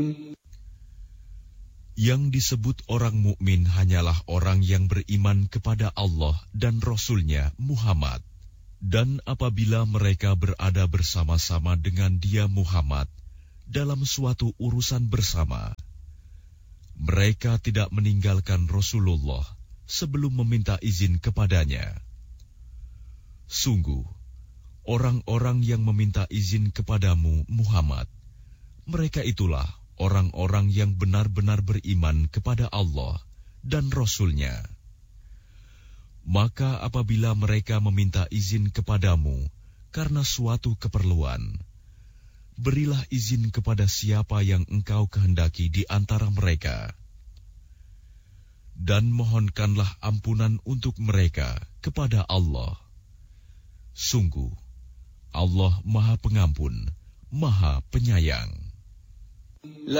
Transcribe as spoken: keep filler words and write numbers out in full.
Yang disebut orang mukmin hanyalah orang yang beriman kepada Allah dan Rasul-Nya Muhammad. Dan apabila mereka berada bersama-sama dengan dia Muhammad dalam suatu urusan bersama, mereka tidak meninggalkan Rasulullah sebelum meminta izin kepadanya. Sungguh, orang-orang yang meminta izin kepadamu Muhammad, mereka itulah orang-orang yang benar-benar beriman kepada Allah dan Rasul-Nya. Maka apabila mereka meminta izin kepadamu karena suatu keperluan, berilah izin kepada siapa yang engkau kehendaki di antara mereka. Dan mohonkanlah ampunan untuk mereka kepada Allah. Sungguh, Allah Maha Pengampun, Maha Penyayang.